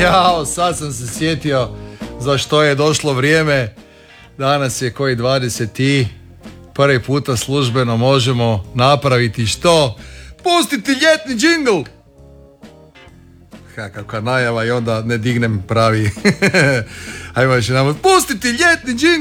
Jao, sad sam se sjetio za što je došlo vrijeme. Danas je koji 20 i prvi puta službeno možemo napraviti što? Pustiti ljetni džingl! Kakva najava i onda ne dignem pravi. Ajmo još jedan. Pustiti ljetni džingl!